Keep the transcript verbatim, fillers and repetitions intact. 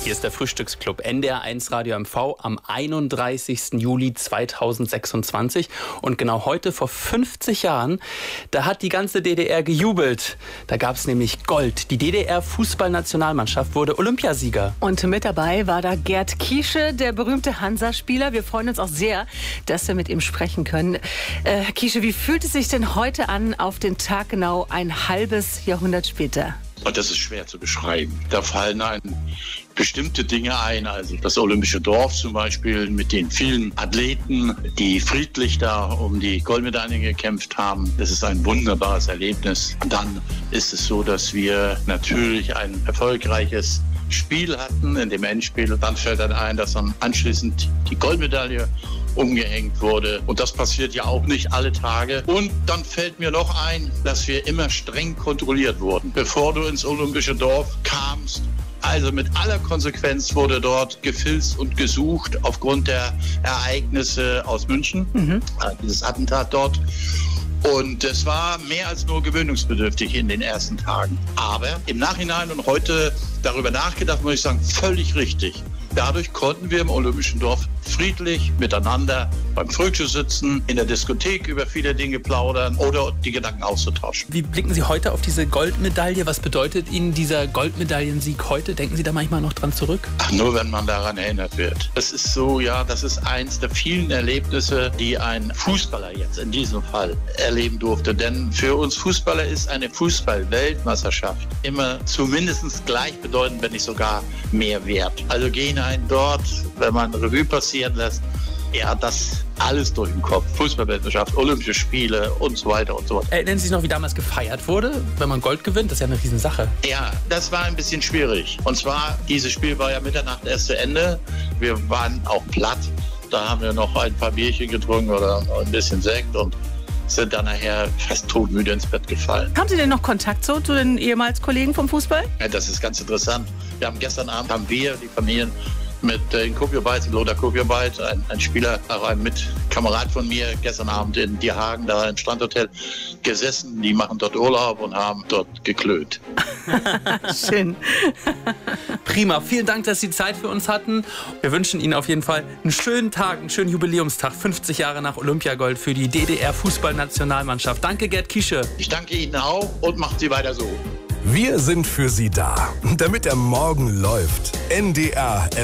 Hier ist der Frühstücksclub N D R eins Radio M V am einunddreißigsten Juli zweitausendsechsundzwanzig. Und genau heute vor fünfzig Jahren, da hat die ganze D D R gejubelt. Da gab es nämlich Gold. Die D D R-Fußballnationalmannschaft wurde Olympiasieger. Und mit dabei war da Gerd Kiesche, der berühmte Hansa-Spieler. Wir freuen uns auch sehr, dass wir mit ihm sprechen können. Äh, Herr Kiesche, wie fühlt es sich denn heute an, auf den Tag genau ein halbes Jahrhundert später? Und das ist schwer zu beschreiben. Da fallen einem bestimmte Dinge ein, also das Olympische Dorf zum Beispiel mit den vielen Athleten, die friedlich da um die Goldmedaillen gekämpft haben. Das ist ein wunderbares Erlebnis. Und dann ist es so, dass wir natürlich ein erfolgreiches Spiel hatten in dem Endspiel. Und dann fällt dann ein, dass dann anschließend die Goldmedaille umgehängt wurde. Und das passiert ja auch nicht alle Tage. Und dann fällt mir noch ein, dass wir immer streng kontrolliert wurden. Bevor du ins Olympische Dorf kamst, also mit aller Konsequenz wurde dort gefilzt und gesucht aufgrund der Ereignisse aus München, mhm. dieses Attentat dort. Und es war mehr als nur gewöhnungsbedürftig in den ersten Tagen. Aber im Nachhinein und heute darüber nachgedacht, muss ich sagen, völlig richtig. Dadurch konnten wir im Olympischen Dorf friedlich miteinander beim Frühstück sitzen, in der Diskothek über viele Dinge plaudern oder die Gedanken auszutauschen. Wie blicken Sie heute auf diese Goldmedaille? Was bedeutet Ihnen dieser Goldmedaillensieg heute? Denken Sie da manchmal noch dran zurück? Ach, nur wenn man daran erinnert wird. Das ist so, ja, das ist eins der vielen Erlebnisse, die ein Fußballer jetzt in diesem Fall erleben durfte. Denn für uns Fußballer ist eine Fußball-Weltmeisterschaft immer zumindest gleichbedeutend, wenn nicht sogar mehr wert. Also gehen einen dort, wenn man Revue passieren lässt, ja, das alles durch den Kopf. Fußballweltmeisterschaft, Olympische Spiele und so weiter und so fort. Erinnern Sie sich noch, wie damals gefeiert wurde, wenn man Gold gewinnt? Das ist ja eine Riesensache. Ja, das war ein bisschen schwierig. Und zwar, dieses Spiel war ja Mitternacht erst zu Ende. Wir waren auch platt. Da haben wir noch ein paar Bierchen getrunken oder ein bisschen Sekt und sind dann nachher fast todmüde ins Bett gefallen. Haben Sie denn noch Kontakt zu, zu den ehemals Kollegen vom Fußball? Ja, das ist ganz interessant. Wir haben gestern Abend, haben wir, die Familien, mit äh, in Kupiobeit, in Lothar Kupiobeit, ein, ein Spieler, auch ein Mitkamerad von mir, gestern Abend in Dierhagen, da im Strandhotel, gesessen. Die machen dort Urlaub und haben dort geklönt. Schön. Prima. Vielen Dank, dass Sie Zeit für uns hatten. Wir wünschen Ihnen auf jeden Fall einen schönen Tag, einen schönen Jubiläumstag. fünfzig Jahre nach Olympiagold für die D D R-Fußballnationalmannschaft. Danke, Gerd Kiesche. Ich danke Ihnen auch und machen Sie weiter so. Wir sind für Sie da, damit der Morgen läuft. N D R